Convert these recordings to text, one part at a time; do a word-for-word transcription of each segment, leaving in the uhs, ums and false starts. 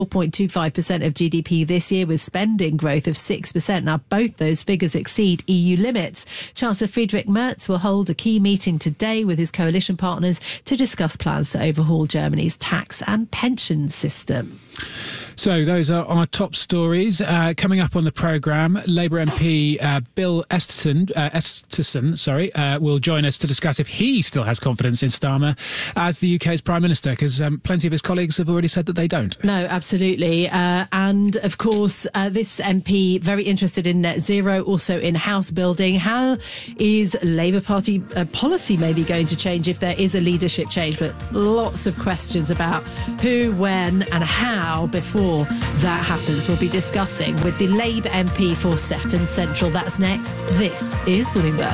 four point two five percent of G D P this year, with spending growth of six percent. Now, both those figures exceed E U limits. Chancellor Friedrich Merz will hold a key meeting today with his coalition partners to discuss plans to overhaul Germany's tax and pension system. So those are our top stories. Uh, coming up on the programme, Labour M P uh, Bill Esterson, uh, Esterson sorry, uh, will join us to discuss if he still has confidence in Starmer as the U K's Prime Minister, because um, plenty of his colleagues have already said that they don't. No, absolutely. Uh, and, of course, uh, this M P very interested in net zero, also in house building. How is Labour Party uh, policy maybe going to change if there is a leadership change? But lots of questions about who, when and how before that happens. We'll be discussing with the Labour M P for Sefton Central. That's next. This is Bloomberg.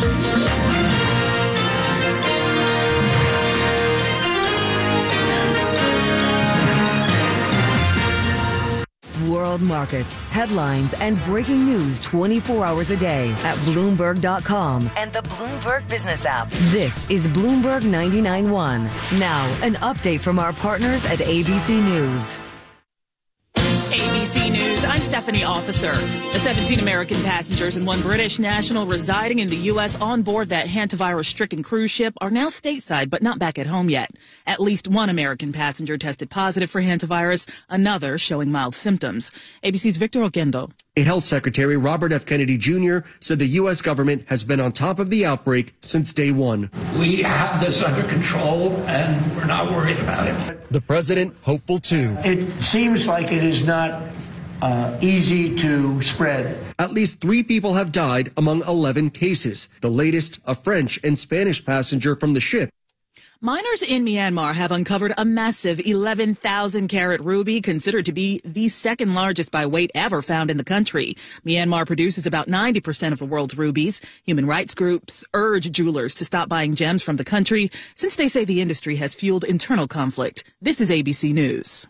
World markets, headlines, and breaking news twenty-four hours a day at Bloomberg dot com and the Bloomberg Business app. This is Bloomberg ninety-nine point one. Now, an update from our partners at A B C News. A B C News, I'm Stephanie Officer. The seventeen American passengers and one British national residing in the U S on board that hantavirus-stricken cruise ship are now stateside, but not back at home yet. At least one American passenger tested positive for hantavirus, another showing mild symptoms. A B C's Victor Oquendo. Health Secretary Robert F. Kennedy Junior said the U S government has been on top of the outbreak since day one. We have this under control, and we're not worried about it. The president hopeful, too. It seems like it is not uh, easy to spread. At least three people have died among eleven cases. The latest, a French and Spanish passenger from the ship. Miners in Myanmar have uncovered a massive eleven thousand carat ruby, considered to be the second largest by weight ever found in the country. Myanmar produces about ninety percent of the world's rubies. Human rights groups urge jewelers to stop buying gems from the country, since they say the industry has fueled internal conflict. This is A B C News.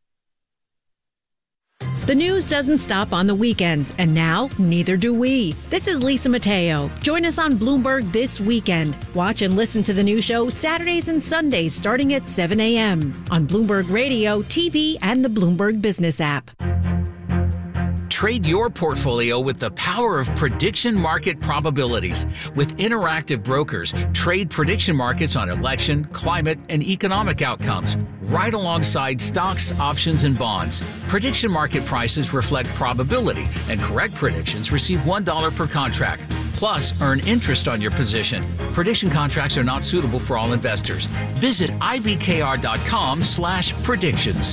The news doesn't stop on the weekends, and now neither do we. This is Lisa Mateo. Join us on Bloomberg this weekend. Watch and listen to the new show Saturdays and Sundays starting at seven a.m. on Bloomberg Radio, T V, and the Bloomberg Business app. Trade your portfolio with the power of prediction market probabilities. With Interactive Brokers, trade prediction markets on election, climate, and economic outcomes, right alongside stocks, options, and bonds. Prediction market prices reflect probability, and correct predictions receive one dollar per contract. Plus, earn interest on your position. Prediction contracts are not suitable for all investors. Visit ibkr.com slash predictions.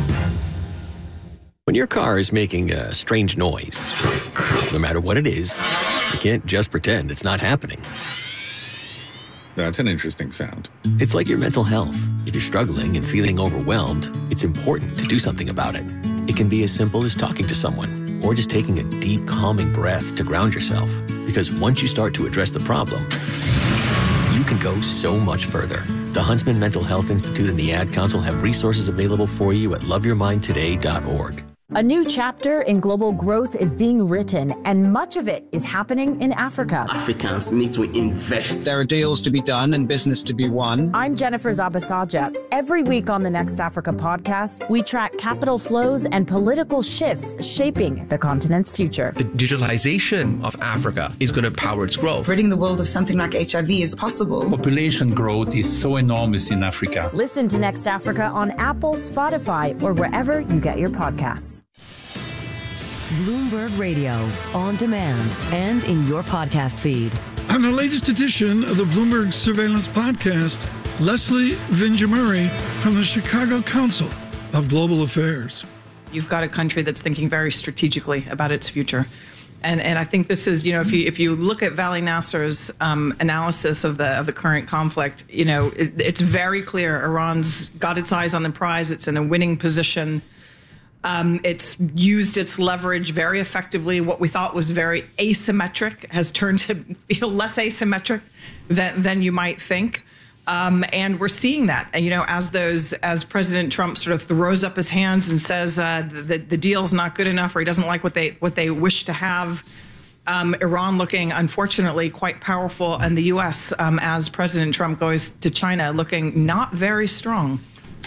When your car is making a strange noise, no matter what it is, you can't just pretend it's not happening. That's an interesting sound. It's like your mental health. If you're struggling and feeling overwhelmed, it's important to do something about it. It can be as simple as talking to someone or just taking a deep, calming breath to ground yourself. Because once you start to address the problem, you can go so much further. The Huntsman Mental Health Institute and the Ad Council have resources available for you at love your mind today dot org. A new chapter in global growth is being written, and much of it is happening in Africa. Africans need to invest. There are deals to be done and business to be won. I'm Jennifer Zabasaja. Every week on the Next Africa podcast, we track capital flows and political shifts shaping the continent's future. The digitalization of Africa is going to power its growth. Ridding the world of something like H I V is possible. Population growth is so enormous in Africa. Listen to Next Africa on Apple, Spotify, or wherever you get your podcasts. Bloomberg Radio, on demand and in your podcast feed. On the latest edition of the Bloomberg Surveillance Podcast, Leslie Vinjamuri from the Chicago Council of Global Affairs. You've got a country that's thinking very strategically about its future. And and I think this is, you know, if you if you look at Vali Nasser's um, analysis of the of the current conflict, you know, it, it's very clear Iran's got its eyes on the prize. It's in a winning position. Um, it's used its leverage very effectively. What we thought was very asymmetric has turned to feel less asymmetric than, than you might think. Um, and we're seeing that, and, you know, as those, as President Trump sort of throws up his hands and says uh, the, the deal's not good enough, or he doesn't like what they what they wish to have. Um, Iran looking, unfortunately, quite powerful, and the U S, um, as President Trump goes to China, looking not very strong.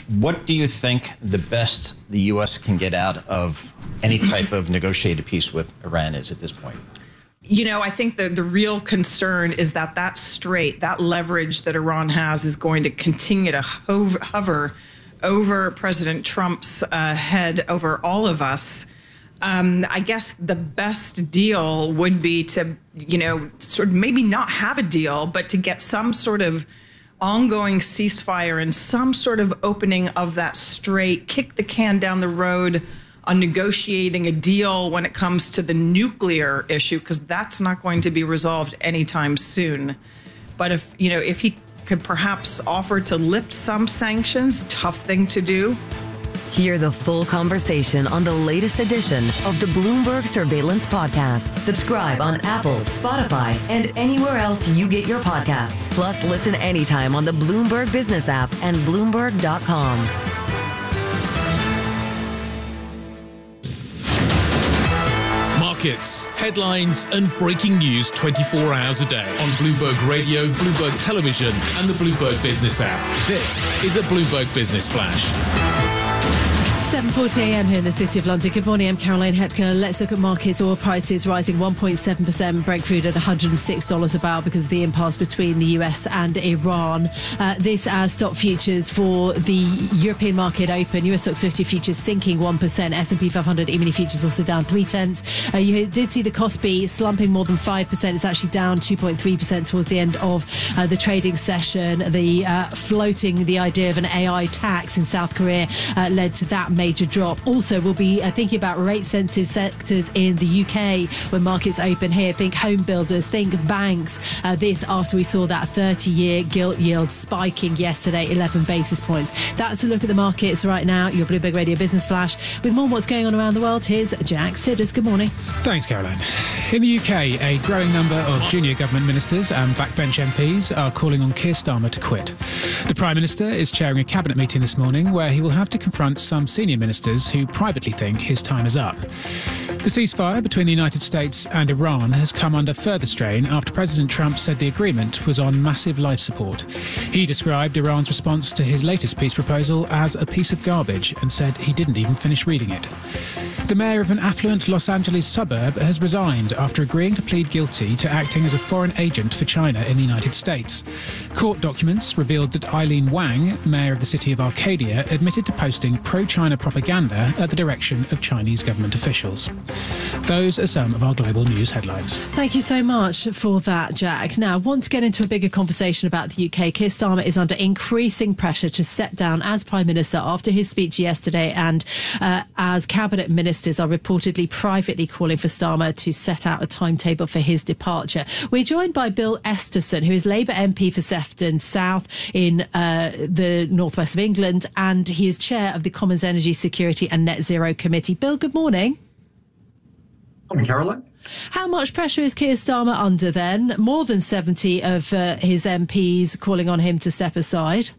What do you think the best the U S can get out of any type of negotiated peace with Iran is at this point? You know, I think the, the real concern is that that strait, that leverage that Iran has is going to continue to hover, hover over President Trump's uh, head, over all of us. Um, I guess the best deal would be to, you know, sort of maybe not have a deal, but to get some sort of ongoing ceasefire and some sort of opening of that strait, kick the can down the road on negotiating a deal when it comes to the nuclear issue, because that's not going to be resolved anytime soon. But if, you know, if he could perhaps offer to lift some sanctions, tough thing to do. Hear the full conversation on the latest edition of the Bloomberg Surveillance Podcast. Subscribe on Apple, Spotify, and anywhere else you get your podcasts. Plus, listen anytime on the Bloomberg Business app and Bloomberg dot com. Markets, headlines, and breaking news twenty-four hours a day on Bloomberg Radio, Bloomberg Television, and the Bloomberg Business app. This is a Bloomberg Business Flash. seven forty a m here in the City of London. Good morning, I'm Caroline Hepker. Let's look at markets. Oil prices rising one point seven percent, Brent crude at one hundred six dollars a barrel because of the impasse between the U S and Iran. Uh, this as stock futures for the European market open. U S Stocks fifty futures sinking one percent. S and P five hundred E-mini futures also down three tenths. Uh, you did see the Kospi slumping more than five percent. It's actually down two point three percent towards the end of uh, the trading session. The uh, floating the idea of an A I tax in South Korea uh, led to that major drop. Also, we'll be uh, thinking about rate-sensitive sectors in the U K when markets open here. Think home builders, think banks. Uh, this after we saw that thirty-year gilt yield spiking yesterday, eleven basis points. That's a look at the markets right now. Your Bloomberg Radio Business Flash. With more on what's going on around the world, here's Jack Sidders. Good morning. Thanks, Caroline. In the U K, a growing number of junior government ministers and backbench M Ps are calling on Keir Starmer to quit. The Prime Minister is chairing a cabinet meeting this morning where he will have to confront some senior ministers who privately think his time is up. The ceasefire between the United States and Iran has come under further strain after President Trump said the agreement was on massive life support. He described Iran's response to his latest peace proposal as a piece of garbage and said he didn't even finish reading it. The mayor of an affluent Los Angeles suburb has resigned after agreeing to plead guilty to acting as a foreign agent for China in the United States. Court documents revealed that Eileen Wang, mayor of the city of Arcadia, admitted to posting pro-China propaganda at the direction of Chinese government officials. Those are some of our global news headlines. Thank you so much for that, Jack. Now, I want to get into a bigger conversation about the U K. Keir Starmer is under increasing pressure to step down as Prime Minister after his speech yesterday, and uh, as Cabinet Ministers are reportedly privately calling for Starmer to set out a timetable for his departure. We're joined by Bill Esterson, who is Labour M P for Sefton South in uh, the northwest of England, and he is chair of the Commons Energy Security and Net Zero Committee. Bill, good morning. Morning, Caroline. How much pressure is Keir Starmer under then? More than seventy of uh, his M Ps calling on him to step aside.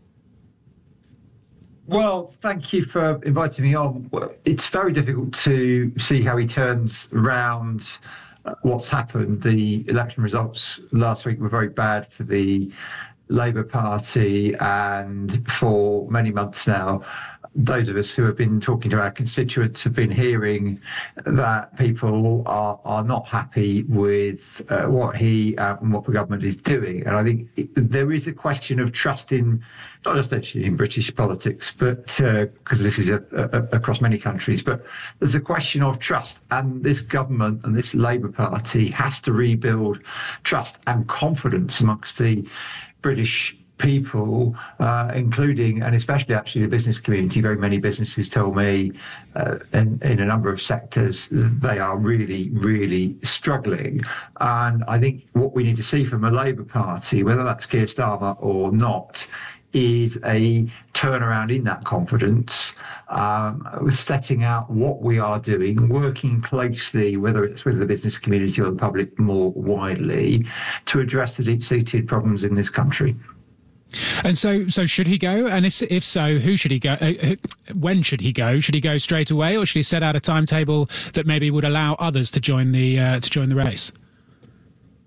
Well, thank you for inviting me on. It's very difficult to see how he turns around what's happened. The election results last week were very bad for the Labour Party, and for many months now, those of us who have been talking to our constituents have been hearing that people are, are not happy with uh, what he uh, and what the government is doing. And I think it, there is a question of trust in, not just actually in British politics, but because uh, this is a, a, across many countries, but there's a question of trust. And this government and this Labour Party has to rebuild trust and confidence amongst the British people, uh, including and especially actually the business community. Very many businesses tell me uh, in, in a number of sectors they are really, really struggling. And I think what we need to see from a Labour Party, whether that's Keir Starmer or not, is a turnaround in that confidence, um, setting out what we are doing, working closely, whether it's with the business community or the public more widely, to address the deep-seated problems in this country. And so, so should he go? And if if so, who should he go? Uh, when should he go? Should he go straight away, or should he set out a timetable that maybe would allow others to join the uh, to join the race?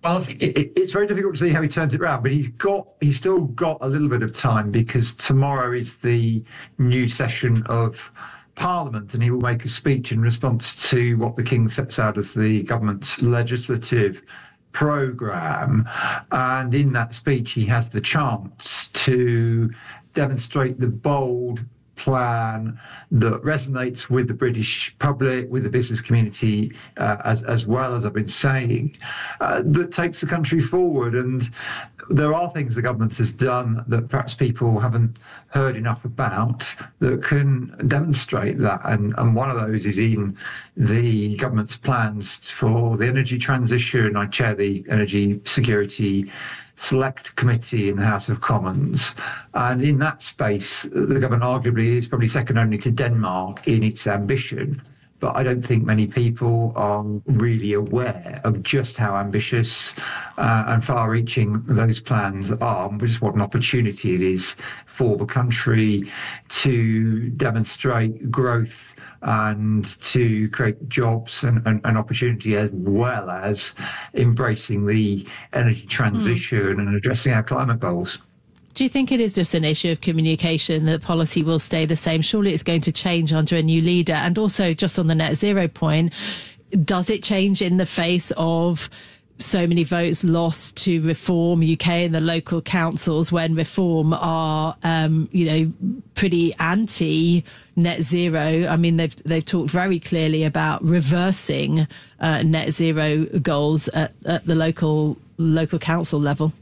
Well, I think it, it's very difficult to see how he turns it around, but he's got he's still got a little bit of time, because tomorrow is the new session of Parliament, and he will make a speech in response to what the King sets out as the government's legislative programme. And in that speech, he has the chance to demonstrate the bold plan that resonates with the British public, with the business community, uh, as, as well as I've been saying, uh, that takes the country forward. And there are things the government has done that perhaps people haven't heard enough about that can demonstrate that. And, and one of those is in the government's plans for the energy transition. I chair the Energy Security Select Committee in the House of Commons, and in that space the government arguably is probably second only to Denmark in its ambition, but I don't think many people are really aware of just how ambitious uh, and far-reaching those plans are, and just what an opportunity it is for the country to demonstrate growth and to create jobs and, and, and opportunity, as well as embracing the energy transition mm. and addressing our climate goals. Do you think it is just an issue of communication that policy will stay the same? Surely it's going to change under a new leader. And also, just on the net zero point, does it change in the face of so many votes lost to Reform U K and the local councils, when Reform are, um, you know, pretty anti net zero? I mean, they've they've talked very clearly about reversing uh, net zero goals at, at the local local council level.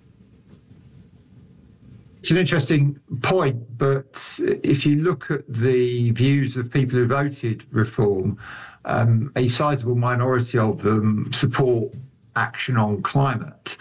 It's an interesting point, but if you look at the views of people who voted Reform, um, a sizable minority of them support action on climate,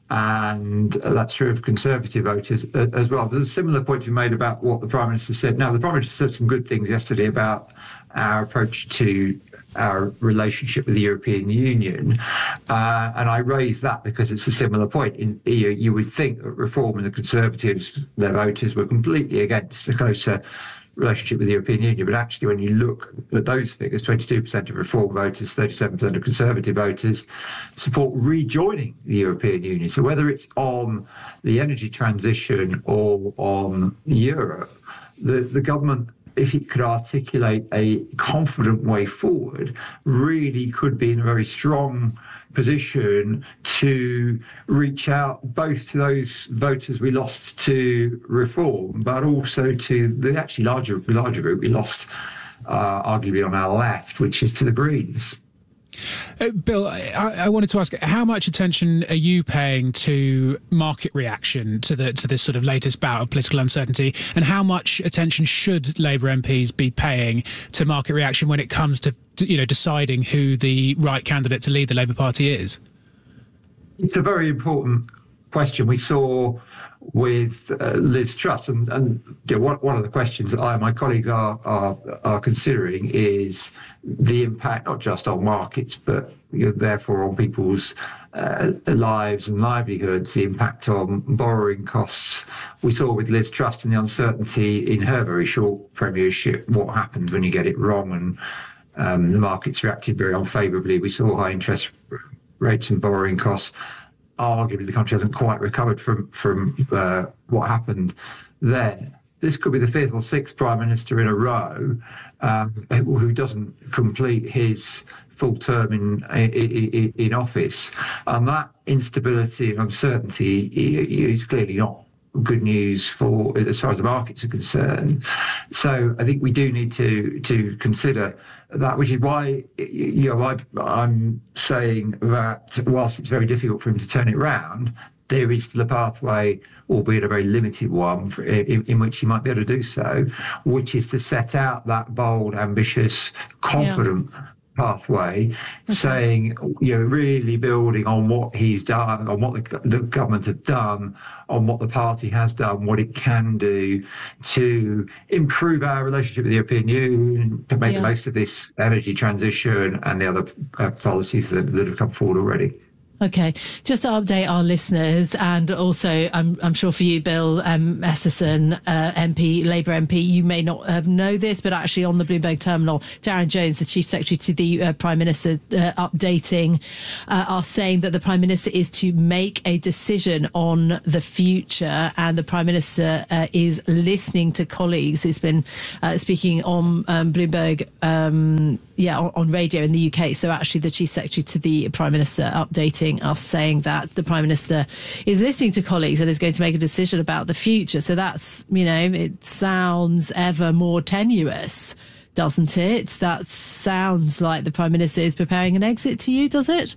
and that's true of Conservative voters as well. There's a similar point you made about what the Prime Minister said. Now, the Prime Minister said some good things yesterday about our approach to our relationship with the European Union, uh, and I raise that because it's a similar point. In E U, you would think that Reform and the Conservatives, their voters, were completely against a closer relationship with the European Union, but actually when you look at those figures, twenty-two percent of Reform voters, thirty-seven percent of Conservative voters support rejoining the European Union. So whether it's on the energy transition or on Europe, the, the government, if it could articulate a confident way forward, really could be in a very strong position to reach out both to those voters we lost to Reform, but also to the actually larger larger group we lost, uh, arguably on our left, which is to the Greens. Uh, Bill, I, I wanted to ask, how much attention are you paying to market reaction to the to this sort of latest bout of political uncertainty, and how much attention should Labour M Ps be paying to market reaction when it comes to, to you know, deciding who the right candidate to lead the Labour Party is? It's a very important question. We saw with uh, Liz Truss, and, and you know, one, one of the questions that I and my colleagues are, are are considering is the impact not just on markets, but you know, therefore on people's uh, lives and livelihoods, the impact on borrowing costs. We saw with Liz Truss and the uncertainty in her very short premiership what happens when you get it wrong, and um, the markets reacted very unfavourably. We saw high interest rates and borrowing costs. Arguably, the country hasn't quite recovered from from uh, what happened there. This could be the fifth or sixth Prime Minister in a row um, who doesn't complete his full term in, in in office, and that instability and uncertainty is clearly not good news for as far as the markets are concerned. So I think we do need to to consider that, which is why you know I, I'm saying that whilst it's very difficult for him to turn it round, there is still a pathway, albeit a very limited one, for, in, in which he might be able to do so, which is to set out that bold, ambitious, confident yeah. pathway, okay. saying, you know, really building on what he's done, on what the, the government have done, on what the party has done, what it can do to improve our relationship with the European Union, to make yeah. the most of this energy transition and the other uh, policies that, that have come forward already. Okay, just to update our listeners, and also I'm, I'm sure for you, Bill um, Esterson, uh, M P, Labour M P, you may not uh, know this, but actually on the Bloomberg terminal, Darren Jones, the Chief Secretary to the uh, Prime Minister, uh, updating, uh, are saying that the Prime Minister is to make a decision on the future, and the Prime Minister uh, is listening to colleagues. He's been uh, speaking on um, Bloomberg, um, yeah, on, on radio in the U K. So actually the Chief Secretary to the Prime Minister updating us, saying that the Prime Minister is listening to colleagues and is going to make a decision about the future. So that's, you know, it sounds ever more tenuous, doesn't it? That sounds like the Prime Minister is preparing an exit to you, does it?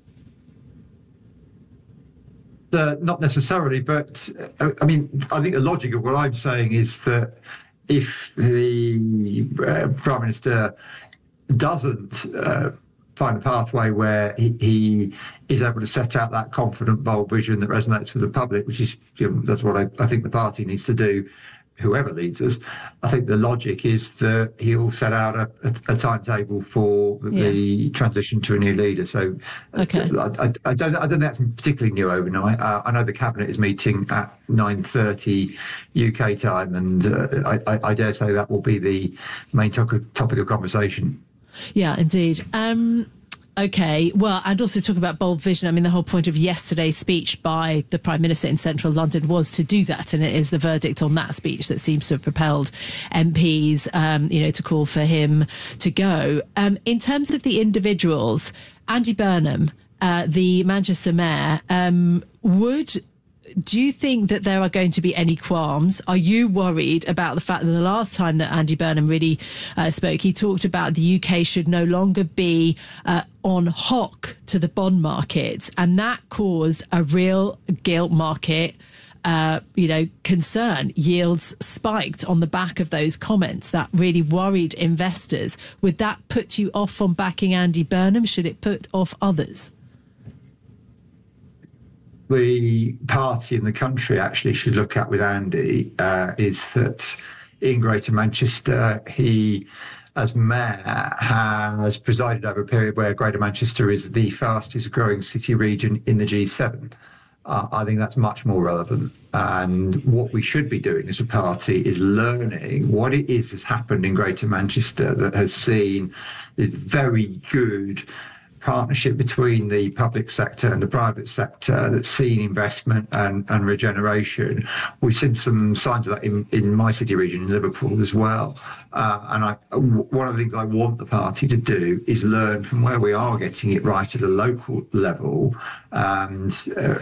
Uh, not necessarily, but uh, I mean, I think the logic of what I'm saying is that if the uh, Prime Minister doesn't uh, find a pathway where he, he is able to set out that confident, bold vision that resonates with the public, which is, you know, that's what I, I think the party needs to do, whoever leads us. I think the logic is that he'll set out a, a, a timetable for the yeah. transition to a new leader. So okay. I, I, I don't I don't think that's particularly new overnight. Uh, I know the Cabinet is meeting at nine thirty U K time, and uh, I, I dare say that will be the main topic, topic of conversation. Yeah, indeed. Um, okay, well, and also talking about bold vision, I mean, the whole point of yesterday's speech by the Prime Minister in central London was to do that, and it is the verdict on that speech that seems to have propelled M Ps, um, you know, to call for him to go. Um, in terms of the individuals, Andy Burnham, uh, the Manchester mayor, um, would... do you think that there are going to be any qualms? Are you worried about the fact that the last time that Andy Burnham really uh, spoke, he talked about the U K should no longer be uh, on hock to the bond market, and that caused a real gilt market Uh, you know, concern. Yields spiked on the back of those comments. That really worried investors. Would that put you off from backing Andy Burnham? Should it put off others? The party in the country actually should look at with Andy uh, is that in Greater Manchester, he, as mayor, has presided over a period where Greater Manchester is the fastest growing city region in the G seven. Uh, I think that's much more relevant. And what we should be doing as a party is learning what it is that's happened in Greater Manchester that has seen this very good partnership between the public sector and the private sector that's seen investment and, and regeneration. We've seen some signs of that in, in my city region, in Liverpool as well. Uh, and I, one of the things I want the party to do is learn from where we are getting it right at a local level, and uh,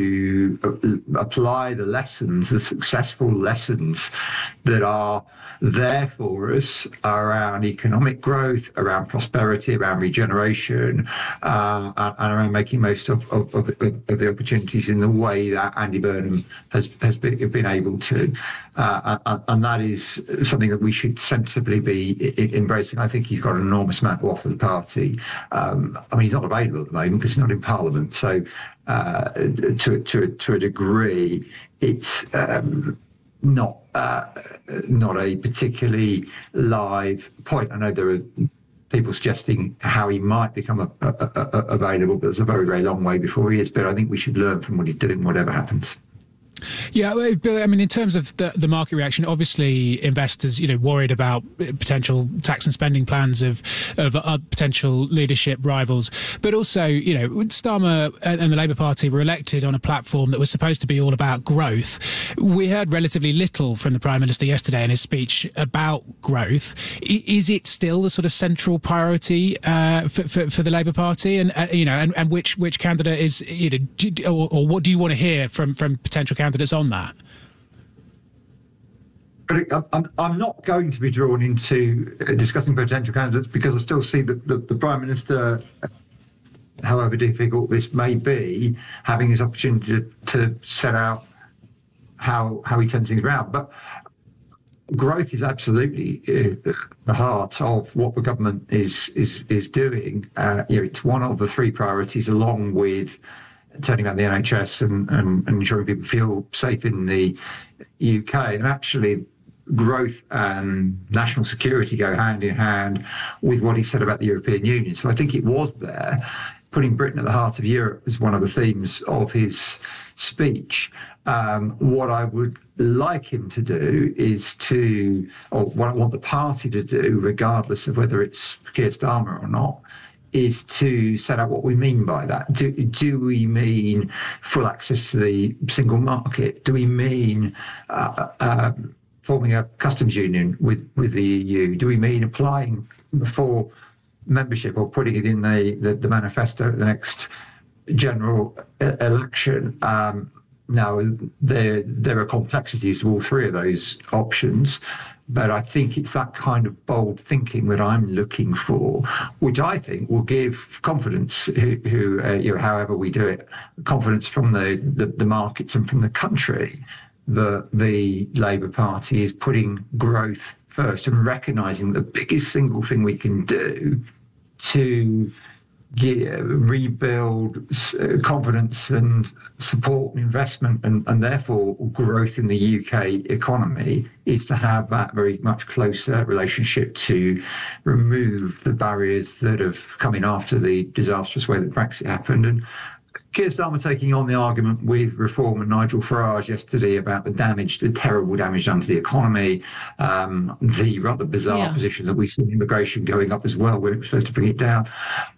to uh, apply the lessons, the successful lessons that are there for us around economic growth, around prosperity, around regeneration, uh, and, and around making most of, of, of, of the opportunities in the way that Andy Burnham has, has been, been able to. Uh, and, and that is something that we should sensibly be embracing. I think he's got an enormous amount to offer the party. Um, I mean, he's not available at the moment because he's not in Parliament. So uh, to, to, to a degree, it's... Um, not uh, not a particularly live point. I know there are people suggesting how he might become a, a, a, available, but there's a very, very long way before he is. But I think we should learn from what he's doing, whatever happens. Yeah, but I mean, in terms of the, the market reaction, obviously investors, you know, worried about potential tax and spending plans of of uh, potential leadership rivals, but also, you know, Starmer and the Labour Party were elected on a platform that was supposed to be all about growth. We heard relatively little from the Prime Minister yesterday in his speech about growth. Is it still the sort of central priority uh, for, for for the Labour Party, and uh, you know, and, and which which candidate is, you know, do, or, or what do you want to hear from from potential candidates? candidates on that? But I'm, I'm not going to be drawn into discussing potential candidates because I still see the, the, the Prime Minister, however difficult this may be, having this opportunity to, to set out how how he turns things around. But growth is absolutely uh, the heart of what the government is is is doing. Uh, you know, it's one of the three priorities, along with turning around the N H S and, and, and ensuring people feel safe in the U K. And actually, growth and national security go hand in hand with what he said about the European Union. So I think it was there. putting Britain at the heart of Europe as one of the themes of his speech. Um, what I would like him to do is to, or what I want the party to do, regardless of whether it's Keir Starmer or not, is to set out what we mean by that. Do, do we mean full access to the single market? Do we mean uh, uh, forming a customs union with, with the E U? Do we mean applying for membership or putting it in the, the, the manifesto at the next general election? Um, now, there, there are complexities to all three of those options. But I think it's that kind of bold thinking that I'm looking for, which I think will give confidence, who, who uh, you know, however we do it, confidence from the, the, the markets and from the country that the Labour Party is putting growth first and recognising the biggest single thing we can do to Get, rebuild uh, confidence and support and investment and, and therefore growth in the U K economy is to have that very much closer relationship, to remove the barriers that have come in after the disastrous way that Brexit happened. And Keir Starmer taking on the argument with Reform and Nigel Farage yesterday about the damage, the terrible damage done to the economy, um, the rather bizarre yeah. position that we've seen immigration going up as well, we're supposed to bring it down,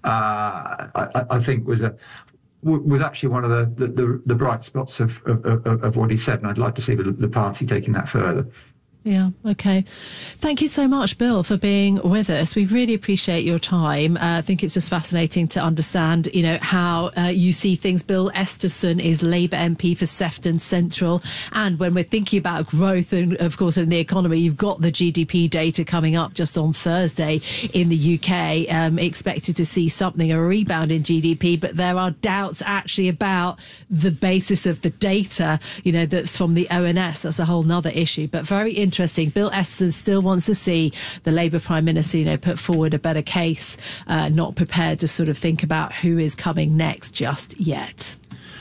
uh, I, I think was a was actually one of the, the, the bright spots of, of, of, of what he said, and I'd like to see the, the party taking that further. Yeah, okay. Thank you so much, Bill, for being with us. We really appreciate your time. Uh, I think it's just fascinating to understand, you know, how uh, you see things. Bill Esterson is Labour M P for Sefton Central. And when we're thinking about growth and, of course, in the economy, you've got the G D P data coming up just on Thursday in the U K. Um, expected to see something, a rebound in G D P, but there are doubts actually about the basis of the data, you know, that's from the O N S. That's a whole nother issue, but very interesting. Interesting. Bill Esterson still wants to see the Labour Prime Minister, you know, put forward a better case, uh, not prepared to sort of think about who is coming next just yet.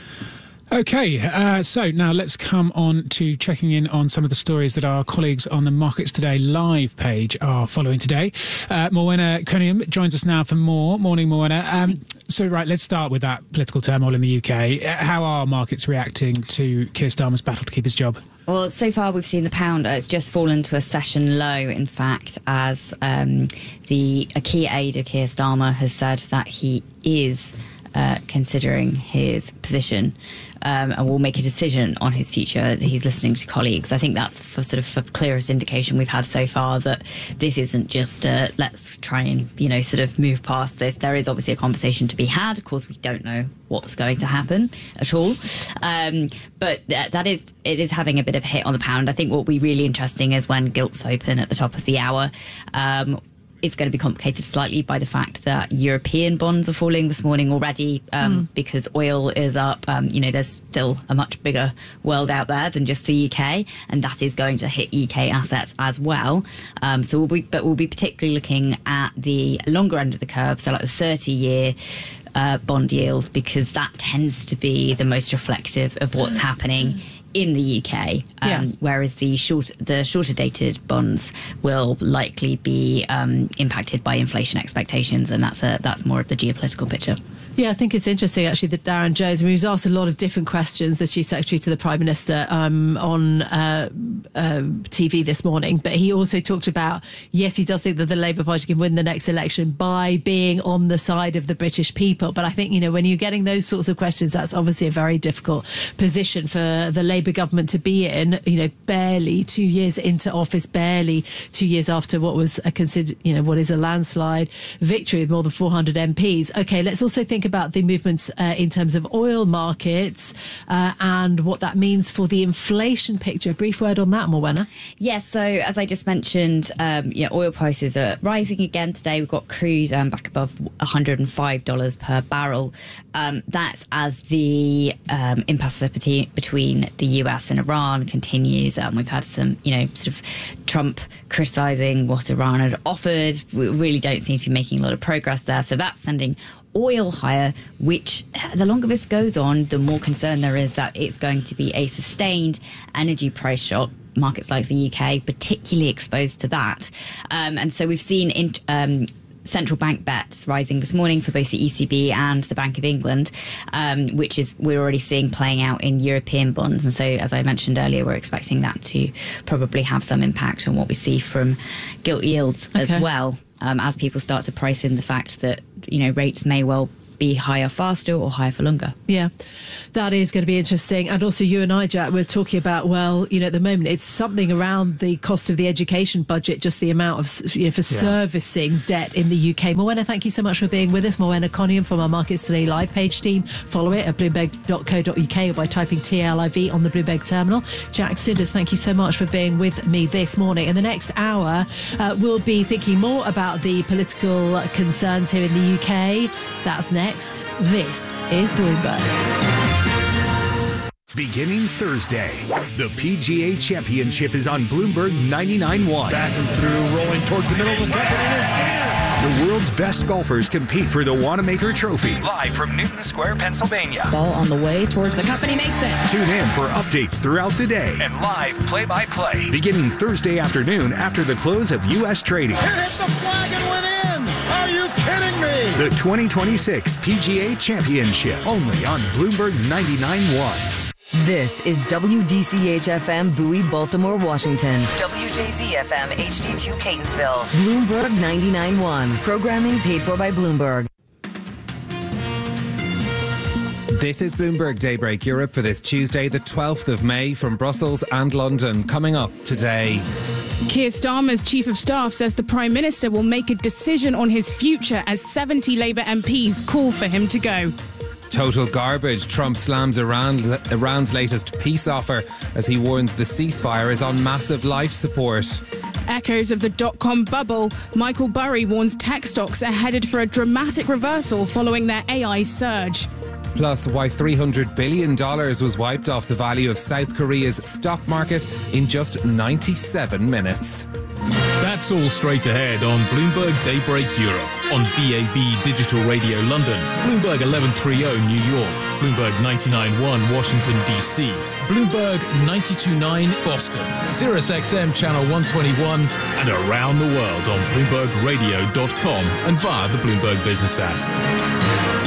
OK, uh, so now let's come on to checking in on some of the stories that our colleagues on the Markets Today live page are following today. Uh, Morwenna Cunningham joins us now for more. Morning, Morwenna. Um, so, right, let's start with that political turmoil in the U K. How are markets reacting to Keir Starmer's battle to keep his job? Well, so far we've seen the pound. Uh, it's just fallen to a session low, in fact, as um, the a key aide of Keir Starmer has said that he is uh, considering his position um, and will make a decision on his future. He's listening to colleagues. I think that's for sort of the clearest indication we've had so far that this isn't just uh, let's try and, you know, sort of move past this. There is obviously a conversation to be had. Of course, we don't know what's going to happen at all. Um, but th- that is, it is having a bit of a hit on the pound. I think what will be really interesting is when gilts open at the top of the hour. Um, It's going to be complicated slightly by the fact that European bonds are falling this morning already um, mm. because oil is up. Um, you know, there's still a much bigger world out there than just the U K, and that is going to hit U K assets as well. Um, so we'll be, but we'll be particularly looking at the longer end of the curve, so like the thirty-year uh, bond yield, because that tends to be the most reflective of what's happening in the U K, um, yeah. whereas the short, the shorter dated bonds will likely be um, impacted by inflation expectations, and that's a that's more of the geopolitical picture. Yeah, I think it's interesting actually that Darren Jones, I mean, he was asked a lot of different questions, the Chief Secretary to the Prime Minister, um, on uh, uh, T V this morning. But he also talked about, yes, he does think that the Labour Party can win the next election by being on the side of the British people. But I think, you know, when you're getting those sorts of questions, that's obviously a very difficult position for the Labour government to be in, you know, barely two years into office, barely two years after what was a considered, you know, what is a landslide victory with more than four hundred M Ps. OK, let's also think about the movements uh, in terms of oil markets uh, and what that means for the inflation picture. A brief word on that, Morwenna. Yes, so as I just mentioned, um, yeah, oil prices are rising again today. We've got crude um, back above one hundred five dollars per barrel. Um, that's as the um, impasse between the U S and Iran continues. Um, we've had some, you know, sort of Trump criticising what Iran had offered. We really don't seem to be making a lot of progress there. So that's sending oil higher, which the longer this goes on, the more concern there is that it's going to be a sustained energy price shock. Markets like the U K particularly exposed to that. Um, and so we've seen in, um, central bank bets rising this morning for both the E C B and the Bank of England, um, which is we're already seeing playing out in European bonds. And so, as I mentioned earlier, we're expecting that to probably have some impact on what we see from gilt yields okay. as well, um, as people start to price in the fact that, you know, rates may well be higher faster or higher for longer. Yeah, that is going to be interesting. And also you and I, Jack, we're talking about, well, you know, at the moment it's something around the cost of the education budget, just the amount of, you know, for yeah. servicing debt in the U K. Morwenna, thank you so much for being with us. Morwenna Coniam from our Markets Today live page team. Follow it at bloomberg dot co dot uk or by typing T L I V on the Bloomberg terminal. Jack Siders, thank you so much for being with me this morning. In the next hour, uh, we'll be thinking more about the political concerns here in the U K. That's next. Next, this is Bloomberg. Beginning Thursday, the P G A Championship is on Bloomberg ninety-nine point one. Back and through, rolling towards the middle of the deck, and it is in. The world's best golfers compete for the Wanamaker Trophy, live from Newton Square, Pennsylvania. Ball on the way towards the cup, and he makes it. Tune in for updates throughout the day and live play-by-play, beginning Thursday afternoon after the close of U S trading. It hit the flag and went in. Are you kidding me? The twenty twenty-six P G A Championship, only on Bloomberg ninety-nine point one. This is W D C H F M Bowie, Baltimore, Washington. W J Z F M H D two Catonsville. Bloomberg ninety-nine point one. Programming paid for by Bloomberg. This is Bloomberg Daybreak Europe for this Tuesday, the twelfth of May, from Brussels and London. Coming up today. Keir Starmer's Chief of Staff says the Prime Minister will make a decision on his future as seventy Labour M Ps call for him to go. Total garbage. Trump slams Iran, Iran's latest peace offer as he warns the ceasefire is on massive life support. Echoes of the dot-com bubble. Michael Burry warns tech stocks are headed for a dramatic reversal following their A I surge. Plus, why three hundred billion dollars was wiped off the value of South Korea's stock market in just ninety-seven minutes. That's all straight ahead on Bloomberg Daybreak Europe, on B A B Digital Radio London, Bloomberg eleven thirty New York, Bloomberg ninety-nine point one Washington, D C, Bloomberg ninety-two point nine Boston, Sirius X M Channel one twenty-one, and around the world on Bloomberg Radio dot com and via the Bloomberg Business app.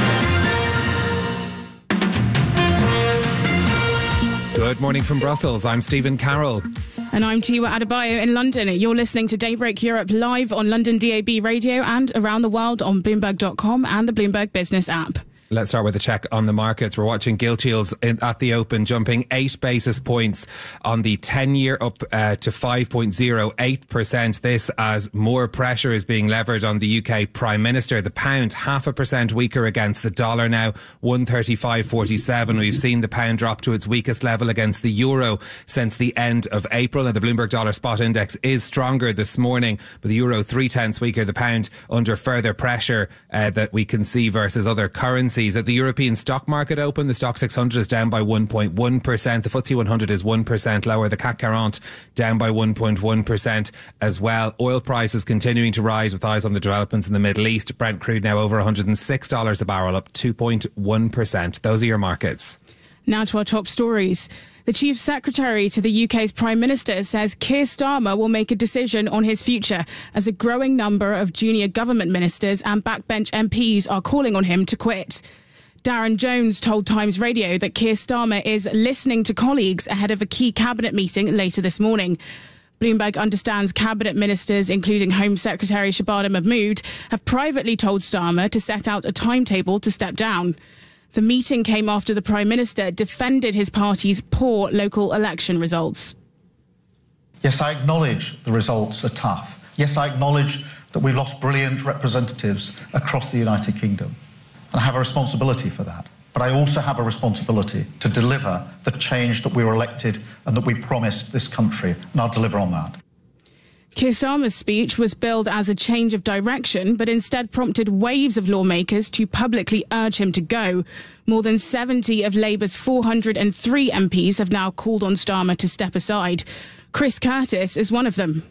Good morning from Brussels. I'm Stephen Carroll. And I'm Tiwa Adebayo in London. You're listening to Daybreak Europe live on London D A B Radio and around the world on Bloomberg dot com and the Bloomberg Business app. Let's start with a check on the markets. We're watching gilt yields in, at the open jumping eight basis points on the ten-year up uh, to five point oh eight percent. This as more pressure is being levered on the U K Prime Minister. The pound half a percent weaker against the dollar now, one thirty-five forty-seven. We've seen the pound drop to its weakest level against the euro since the end of April. And the Bloomberg Dollar Spot Index is stronger this morning, but the euro three tenths weaker. The pound under further pressure uh, that we can see versus other currencies. At the European stock market open, the Stock six hundred is down by one point one percent. The F T S E one hundred is one percent lower. The C A C quarante down by one point one percent as well. Oil prices continuing to rise with eyes on the developments in the Middle East. Brent crude now over one hundred six dollars a barrel, up two point one percent. Those are your markets. Now to our top stories. The Chief Secretary to the U K's Prime Minister says Keir Starmer will make a decision on his future as a growing number of junior government ministers and backbench M Ps are calling on him to quit. Darren Jones told Times Radio that Keir Starmer is listening to colleagues ahead of a key cabinet meeting later this morning. Bloomberg understands cabinet ministers, including Home Secretary Shabana Mahmood, have privately told Starmer to set out a timetable to step down. The meeting came after the Prime Minister defended his party's poor local election results. Yes, I acknowledge the results are tough. Yes, I acknowledge that we've lost brilliant representatives across the United Kingdom. And I have a responsibility for that. But I also have a responsibility to deliver the change that we were elected and that we promised this country. And I'll deliver on that. Keir Starmer's speech was billed as a change of direction, but instead prompted waves of lawmakers to publicly urge him to go. More than seventy of Labour's four hundred three M Ps have now called on Starmer to step aside. Chris Curtis is one of them.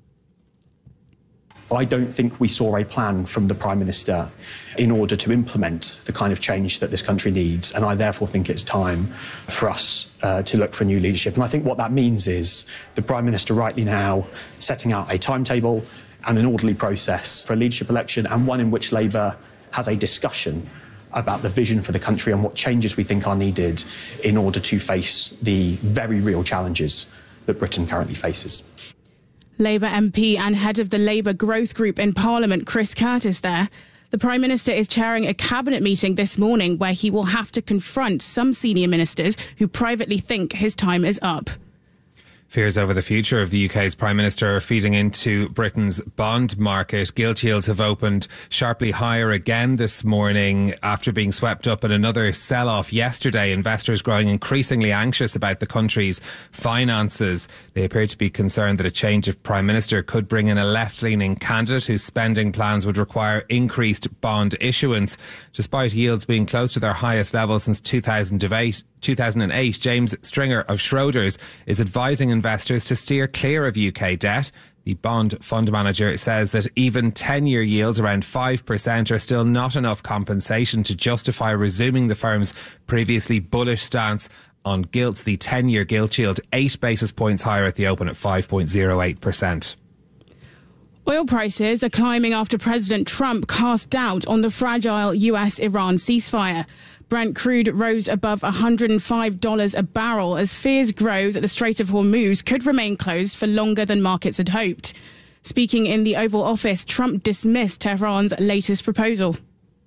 I don't think we saw a plan from the Prime Minister in order to implement the kind of change that this country needs, and I therefore think it's time for us uh, to look for new leadership. And I think what that means is the Prime Minister rightly now setting out a timetable and an orderly process for a leadership election, and one in which Labour has a discussion about the vision for the country and what changes we think are needed in order to face the very real challenges that Britain currently faces. Labour M P and head of the Labour Growth Group in Parliament, Chris Curtis there. The Prime Minister is chairing a cabinet meeting this morning where he will have to confront some senior ministers who privately think his time is up. Fears over the future of the U K's Prime Minister are feeding into Britain's bond market. Gilt yields have opened sharply higher again this morning after being swept up in another sell-off yesterday. Investors growing increasingly anxious about the country's finances. They appear to be concerned that a change of Prime Minister could bring in a left-leaning candidate whose spending plans would require increased bond issuance. Despite yields being close to their highest level since two thousand eight, James Stringer of Schroders is advising investors to steer clear of U K debt. The bond fund manager says that even ten-year yields around five percent are still not enough compensation to justify resuming the firm's previously bullish stance on gilts. The ten-year gilt yield eight basis points higher at the open at five point zero eight percent. Oil prices are climbing after President Trump cast doubt on the fragile U S Iran ceasefire. Brent crude rose above one hundred five dollars a barrel as fears grow that the Strait of Hormuz could remain closed for longer than markets had hoped. Speaking in the Oval Office, Trump dismissed Tehran's latest proposal.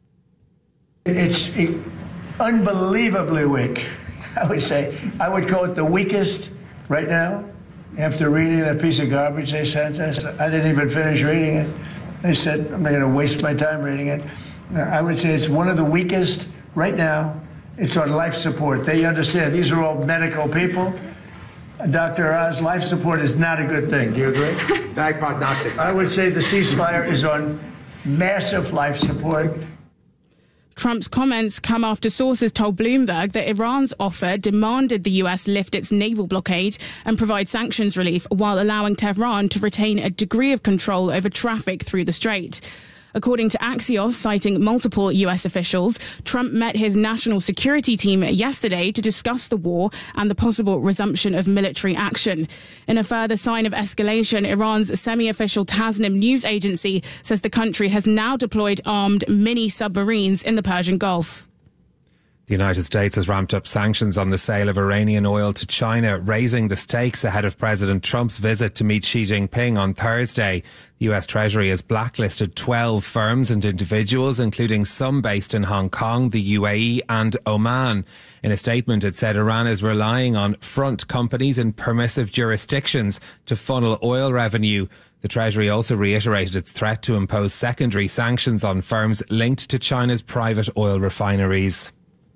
It's unbelievably weak, I would say. I would call it the weakest right now. After reading that piece of garbage they sent us, I didn't even finish reading it. They said, I'm not going to waste my time reading it. I would say it's one of the weakest right now. It's on life support. They understand these are all medical people. Doctor Oz, life support is not a good thing. Do you agree? Bad prognostic. I would say the ceasefire is on massive life support. Trump's comments come after sources told Bloomberg that Iran's offer demanded the U S lift its naval blockade and provide sanctions relief while allowing Tehran to retain a degree of control over traffic through the strait. According to Axios, citing multiple U S officials, Trump met his national security team yesterday to discuss the war and the possible resumption of military action. In a further sign of escalation, Iran's semi-official Tasnim news agency says the country has now deployed armed mini-submarines in the Persian Gulf. The United States has ramped up sanctions on the sale of Iranian oil to China, raising the stakes ahead of President Trump's visit to meet Xi Jinping on Thursday. The U S Treasury has blacklisted twelve firms and individuals, including some based in Hong Kong, the U A E and Oman. In a statement, it said Iran is relying on front companies in permissive jurisdictions to funnel oil revenue. The Treasury also reiterated its threat to impose secondary sanctions on firms linked to China's private oil refineries.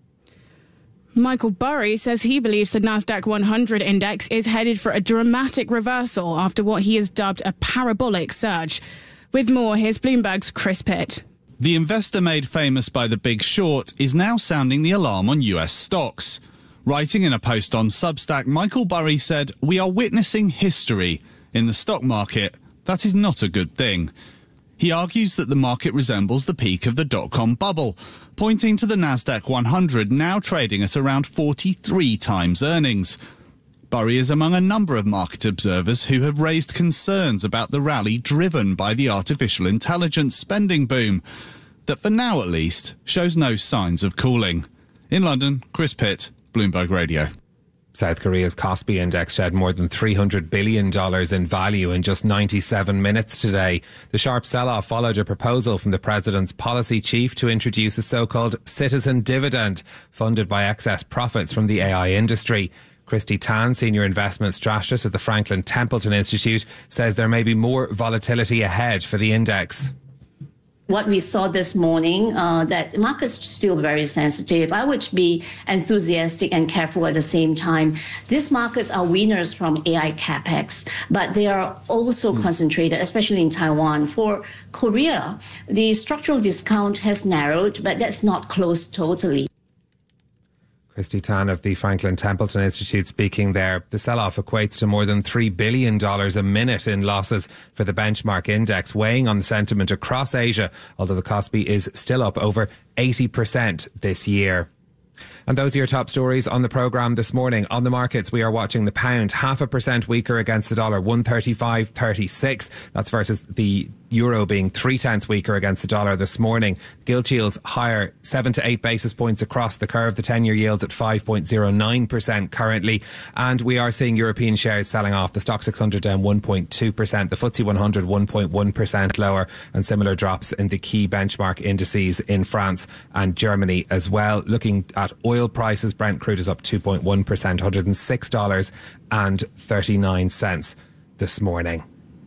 Michael Burry says he believes the Nasdaq one hundred index is headed for a dramatic reversal after what he has dubbed a parabolic surge. With more, here's Bloomberg's Chris Pitt. The investor made famous by The Big Short is now sounding the alarm on U S stocks. Writing in a post on Substack, Michael Burry said, "We are witnessing history in the stock market. That is not a good thing." He argues that the market resembles the peak of the dot-com bubble, pointing to the Nasdaq one hundred now trading at around forty-three times earnings. Burry is among a number of market observers who have raised concerns about the rally driven by the artificial intelligence spending boom, that for now at least shows no signs of cooling. In London, Chris Pitt, Bloomberg Radio. South Korea's Kospi index shed more than three hundred billion dollars in value in just ninety-seven minutes today. The sharp sell-off followed a proposal from the president's policy chief to introduce a so-called citizen dividend funded by excess profits from the A I industry. Christy Tan, senior investment strategist at the Franklin Templeton Institute, says there may be more volatility ahead for the index. What we saw this morning, uh, that the market's still very sensitive. I would be enthusiastic and careful at the same time. These markets are winners from A I capex, but they are also mm. concentrated, especially in Taiwan. For Korea, the structural discount has narrowed, but that's not closed totally. Christy Tan of the Franklin Templeton Institute speaking there. The sell-off equates to more than three billion dollars a minute in losses for the benchmark index, weighing on the sentiment across Asia, although the Kospi is still up over eighty percent this year. And those are your top stories on the programme this morning. On the markets, we are watching the pound half a percent weaker against the dollar, one thirty-five thirty-six. That's versus the euro being three tenths weaker against the dollar this morning. Gilt yields higher, seven to eight basis points across the curve. The ten-year yields at five point zero nine percent currently. And we are seeing European shares selling off. The Stoxx six hundred down one point two percent. The F T S E one hundred one point one percent lower, and similar drops in the key benchmark indices in France and Germany as well. Looking at oil prices, Brent crude is up two point one percent, one hundred six dollars and thirty-nine cents this morning.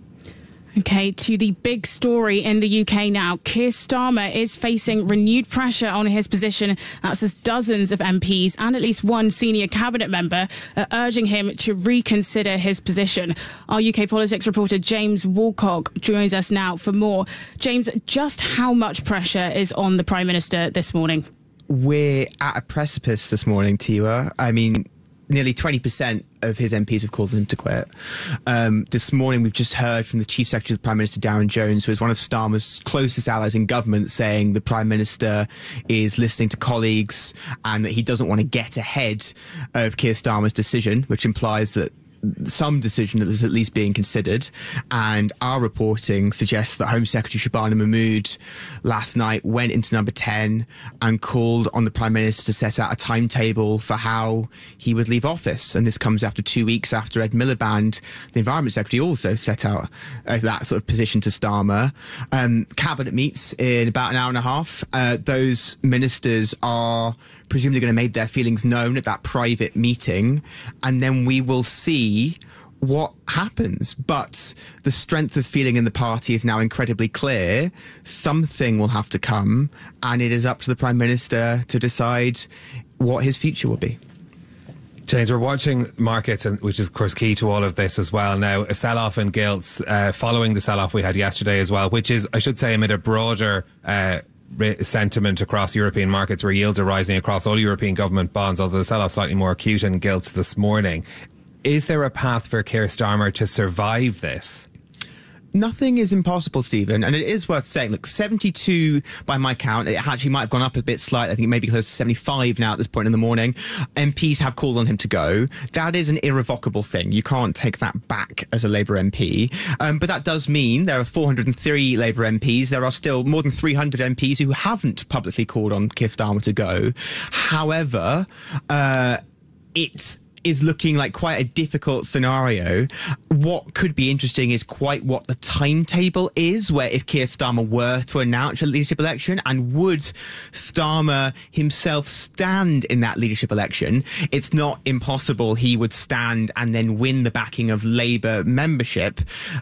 Okay, to the big story in the U K now. Keir Starmer is facing renewed pressure on his position. That's as dozens of M Ps and at least one senior cabinet member are urging him to reconsider his position. Our U K politics reporter James Woolcock joins us now for more. James, just how much pressure is on the Prime Minister this morning? We're at a precipice this morning, Tiwa. I mean, nearly twenty percent of his M Ps have called him to quit. Um, this morning, we've just heard from the Chief Secretary of the Prime Minister, Darren Jones, who is one of Starmer's closest allies in government, saying the Prime Minister is listening to colleagues and that he doesn't want to get ahead of Keir Starmer's decision, which implies that some decision that is at least being considered. And our reporting suggests that Home Secretary Shabana Mahmood last night went into number ten and called on the Prime Minister to set out a timetable for how he would leave office. And this comes after two weeks after Ed Miliband, the Environment Secretary, also set out uh, that sort of position to Starmer. Um, Cabinet meets in about an hour and a half. Uh, those ministers are presumably going to make their feelings known at that private meeting, and then we will see what happens. But the strength of feeling in the party is now incredibly clear. Something will have to come, and it is up to the Prime Minister to decide what his future will be. James, we're watching markets, and which is, of course, key to all of this as well. Now, a sell-off in gilts uh, following the sell-off we had yesterday as well, which is, I should say, amid a broader uh, sentiment across European markets where yields are rising across all European government bonds, although the sell-off slightly more acute in gilts this morning. Is there a path for Keir Starmer to survive this? Nothing is impossible, Stephen, and it is worth saying, look, seventy-two by my count, it actually might have gone up a bit slightly. I think it may be close to seventy-five now at this point in the morning. M Ps have called on him to go. That is an irrevocable thing. You can't take that back as a Labour M P. Um, but that does mean there are four hundred three Labour M Ps. There are still more than three hundred M Ps who haven't publicly called on Keir Starmer to go. However, uh, it's is looking like quite a difficult scenario. What could be interesting is quite what the timetable is, where if Keir Starmer were to announce a leadership election, and would Starmer himself stand in that leadership election, it's not impossible he would stand and then win the backing of Labour membership.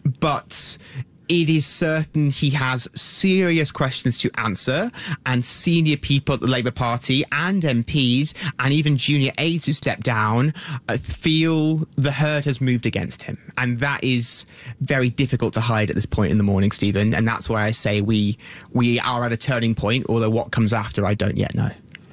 But it is certain he has serious questions to answer, and senior people at the Labour Party and M Ps and even junior aides who step down uh, feel the herd has moved against him. And that is very difficult to hide at this point in the morning, Stephen. And that's why I say we we are at a turning point, although what comes after, I don't yet know.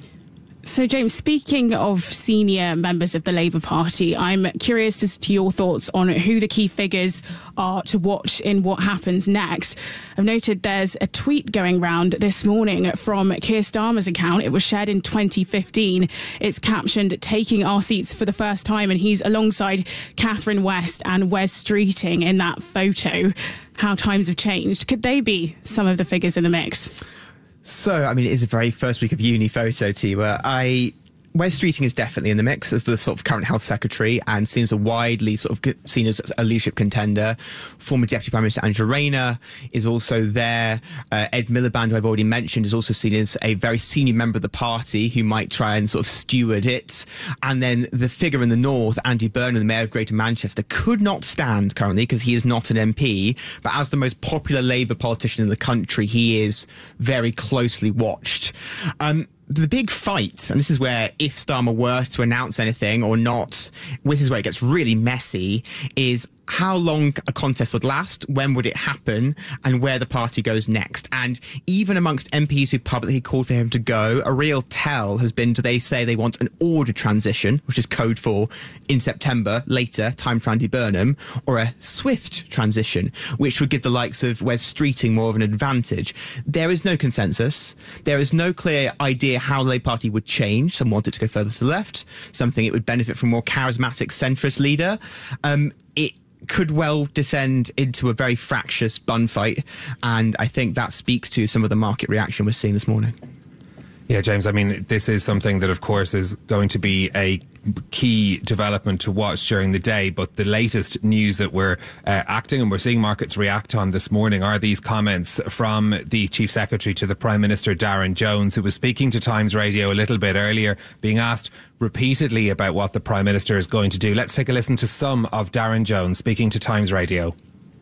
So, James, speaking of senior members of the Labour Party, I'm curious as to your thoughts on who the key figures are to watch in what happens next. I've noted there's a tweet going round this morning from Keir Starmer's account. It was shared in twenty fifteen. It's captioned, "Taking our seats for the first time," and he's alongside Catherine West and Wes Streeting in that photo. How times have changed. Could they be some of the figures in the mix? So, I mean, it is a very first week of uni photo, Tiwa. I Wes Streeting is definitely in the mix as the sort of current health secretary, and seems a widely sort of seen as a leadership contender. Former Deputy Prime Minister Angela Rayner is also there. Uh, Ed Miliband, who I've already mentioned, is also seen as a very senior member of the party who might try and sort of steward it. And then the figure in the north, Andy Burnham, the Mayor of Greater Manchester, could not stand currently because he is not an M P. But as the most popular Labour politician in the country, he is very closely watched. Um, The big fight, and this is where if Starmer were to announce anything or not, this is where it gets really messy, is how long a contest would last, when would it happen, and where the party goes next. And even amongst M Ps who publicly called for him to go, a real tell has been, do they say they want an ordered transition, which is code for in September, later, time for Andy Burnham, or a swift transition, which would give the likes of Wes Streeting more of an advantage. There is no consensus. There is no clear idea how the Labour Party would change. Some want it to go further to the left. Some think it would benefit from a more charismatic centrist leader. Um, it could well descend into a very fractious bun fight, and I think that speaks to some of the market reaction we're seeing this morning. Yeah, James, I mean, this is something that, of course, is going to be a key development to watch during the day. But the latest news that we're uh, acting and we're seeing markets react on this morning are these comments from the Chief Secretary to the Prime Minister, Darren Jones, who was speaking to Times Radio a little bit earlier, being asked repeatedly about what the Prime Minister is going to do. Let's take a listen to some of Darren Jones speaking to Times Radio.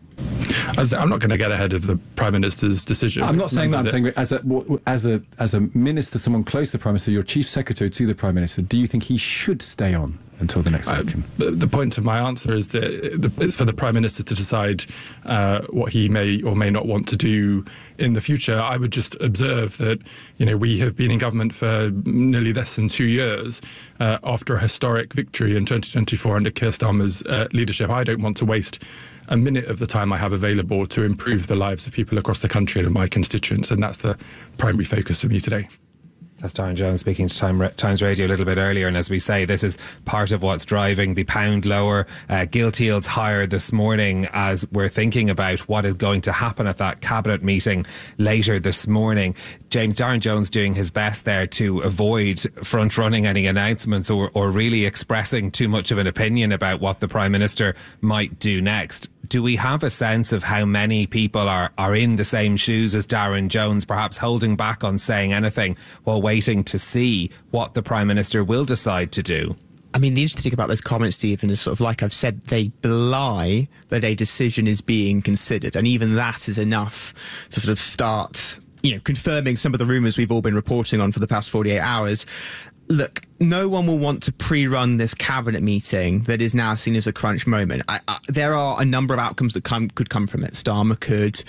As I'm not going to get ahead of the Prime Minister's decision. I'm not saying that. I'm saying as a as a as a minister, someone close to the Prime Minister, your Chief Secretary to the Prime Minister. Do you think he should stay on until the next election? Uh, the point of my answer is that it's for the Prime Minister to decide uh, what he may or may not want to do in the future. I would just observe that, you know, we have been in government for nearly less than two years uh, after a historic victory in twenty twenty-four under Keir Starmer's uh, leadership. I don't want to waste a minute of the time I have available to improve the lives of people across the country and my constituents, and that's the primary focus for me today. That's Darren Jones speaking to Time, Times Radio a little bit earlier, and as we say, this is part of what's driving the pound lower, uh, gilt yields higher this morning as we're thinking about what is going to happen at that cabinet meeting later this morning. James, Darren Jones doing his best there to avoid front-running any announcements or, or really expressing too much of an opinion about what the Prime Minister might do next. Do we have a sense of how many people are, are in the same shoes as Darren Jones, perhaps holding back on saying anything while waiting to see what the Prime Minister will decide to do? I mean, the interesting thing about those comments, Stephen, is sort of like I've said, they belie that a decision is being considered. And even that is enough to sort of start, you know, confirming some of the rumours we've all been reporting on for the past forty-eight hours. Look, no one will want to pre-run this cabinet meeting that is now seen as a crunch moment. I, I, there are a number of outcomes that come, could come from it. Starmer could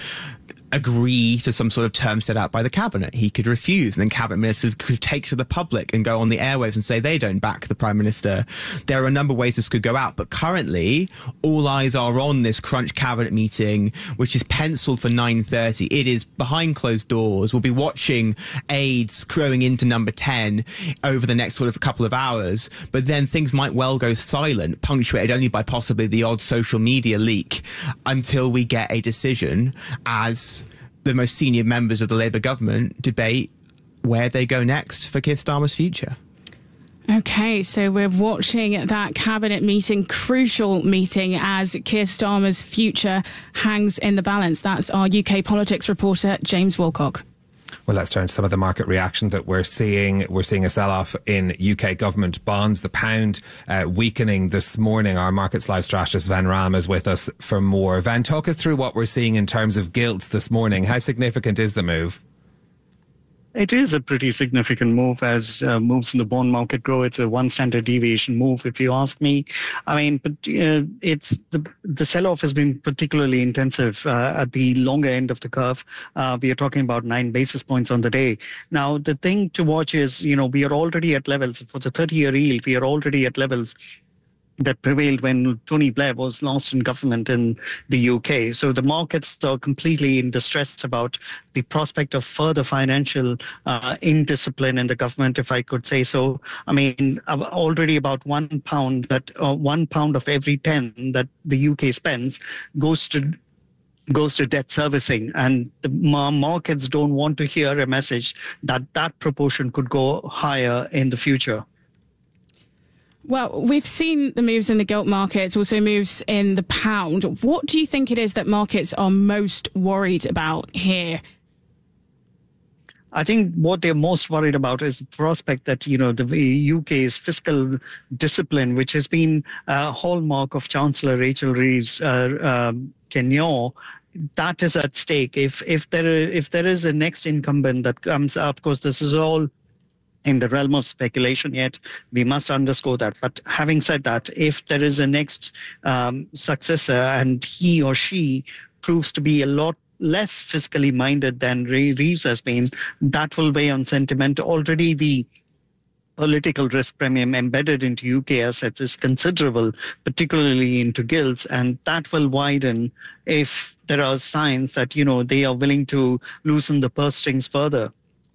agree to some sort of term set out by the cabinet. He could refuse, and then cabinet ministers could take to the public and go on the airwaves and say they don't back the Prime Minister. There are a number of ways this could go out, but currently all eyes are on this crunch cabinet meeting, which is penciled for nine thirty. It is behind closed doors. We'll be watching aides crowing into number ten over the next sort of couple of hours, but then things might well go silent, punctuated only by possibly the odd social media leak, until we get a decision as the most senior members of the Labour government debate where they go next for Keir Starmer's future. Okay, so we're watching that cabinet meeting, crucial meeting, as Keir Starmer's future hangs in the balance. That's our U K politics reporter, James Wilcock. Well, let's turn to some of the market reaction that we're seeing. We're seeing a sell-off in U K government bonds. The pound uh, weakening this morning. Our markets live strategist Ven Ram is with us for more. Ven, talk us through what we're seeing in terms of gilts this morning. How significant is the move? It is a pretty significant move as uh, moves in the bond market grow. It's a one standard deviation move, if you ask me. I mean, but uh, it's the the sell-off has been particularly intensive uh, at the longer end of the curve. Uh, we are talking about nine basis points on the day. Now, the thing to watch is, you know, we are already at levels for the thirty-year yield. We are already at levels that prevailed when Tony Blair was last in government in the U K. So the markets are completely in distress about the prospect of further financial uh, indiscipline in the government, if I could say so. I mean, already about one pound that uh, one pound of every ten that the U K spends goes to goes to debt servicing, and the markets don't want to hear a message that that proportion could go higher in the future. Well, we've seen the moves in the gilt markets, also moves in the pound. What do you think it is that markets are most worried about here? I think what they're most worried about is the prospect that, you know, the U K's fiscal discipline, which has been a hallmark of Chancellor Rachel Reeves' uh, um, tenure, that is at stake. If if there if there is a next incumbent that comes up, of course, this is all in the realm of speculation yet. We must underscore that. But having said that, if there is a next um, successor and he or she proves to be a lot less fiscally minded than Ray Reeves has been, that will weigh on sentiment. Already the political risk premium embedded into U K assets is considerable, particularly into gilts, and that will widen if there are signs that, you know, they are willing to loosen the purse strings further.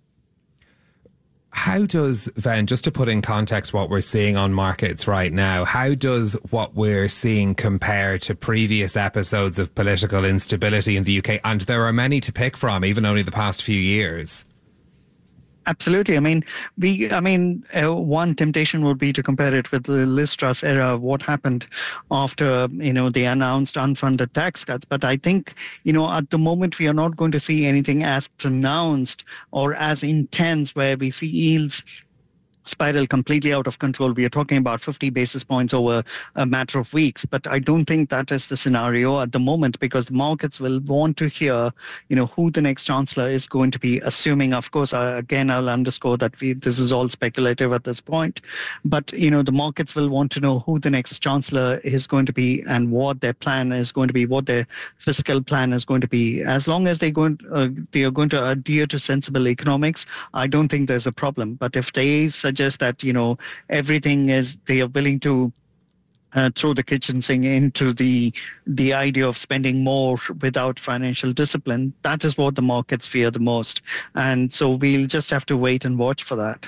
How does, Ven, just to put in context what we're seeing on markets right now, how does what we're seeing compare to previous episodes of political instability in the U K? And there are many to pick from, even only the past few years. Absolutely. I mean, we. I mean, uh, one temptation would be to compare it with the Liz Truss era of what happened after, you know, the announced unfunded tax cuts. But I think, you know, at the moment we are not going to see anything as pronounced or as intense where we see yields spiral completely out of control. We are talking about fifty basis points over a matter of weeks, but I don't think that is the scenario at the moment, because the markets will want to hear, you know, who the next chancellor is going to be, assuming, of course, uh, again, I'll underscore that we, this is all speculative at this point, but, you know, the markets will want to know who the next chancellor is going to be and what their plan is going to be, what their fiscal plan is going to be. As long as they going uh, they are going to adhere to sensible economics, I don't think there's a problem. But if they suggest Just that, you know, everything is, they are willing to uh, throw the kitchen sink into the the idea of spending more without financial discipline, that is what the markets fear the most. And so we'll just have to wait and watch for that.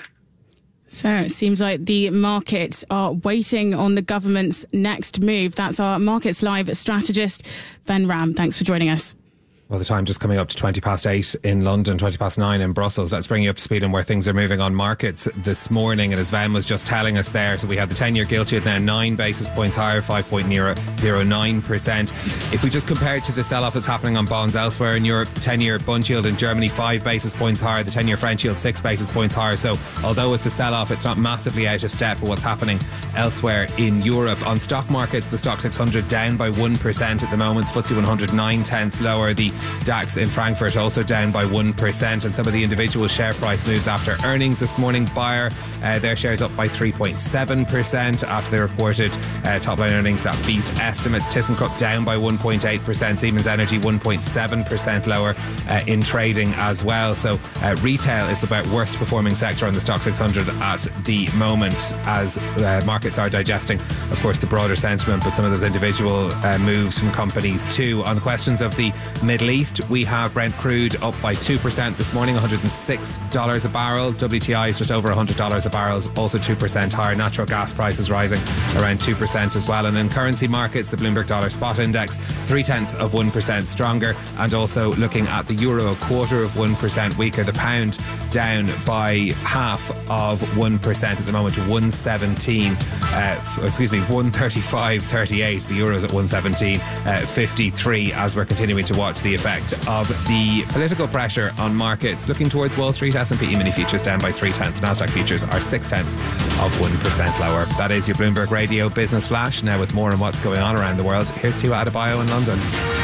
So it seems like the markets are waiting on the government's next move. That's our Markets Live strategist, Ven Ram. Thanks for joining us. Well, the time just coming up to twenty past eight in London, twenty past nine in Brussels. Let's bring you up to speed on where things are moving on markets this morning. And as Ven was just telling us there, so we have the ten-year gilt yield now nine basis points higher, five point zero nine percent. If we just compare it to the sell-off that's happening on bonds elsewhere in Europe, the ten-year Bund yield in Germany five basis points higher, the ten-year French yield six basis points higher. So although it's a sell-off, it's not massively out of step with what's happening elsewhere in Europe. On stock markets, the Stock six hundred down by one percent at the moment, F T S E one hundred nine tenths lower, the DAX in Frankfurt also down by one percent, and some of the individual share price moves after earnings this morning. Bayer, uh, their shares up by three point seven percent after they reported uh, top line earnings that beat estimates. ThyssenKrupp down by one point eight percent, Siemens Energy one point seven percent lower uh, in trading as well. So uh, retail is the worst performing sector on the Stock six hundred at the moment, as uh, markets are digesting, of course, the broader sentiment, but some of those individual uh, moves from companies too. On questions of the Middle East, we have Brent crude up by two percent this morning, one hundred six dollars a barrel. W T I is just over one hundred dollars a barrel, also two percent higher. Natural gas prices rising around two percent as well. And in currency markets, the Bloomberg Dollar Spot Index, three tenths of one percent stronger. And also looking at the euro, a quarter of one percent weaker. The pound down by half of one percent at the moment to one seventeen, uh, excuse me, one thirty-five thirty-eight. The euro's at one seventeen fifty-three as we're continuing to watch the effect of the political pressure on markets. Looking towards Wall Street, S and P E-mini futures down by three tenths. Nasdaq futures are six tenths of one percent lower. That is your Bloomberg Radio Business Flash. Now with more on what's going on around the world, here's Tua Adebayo in London.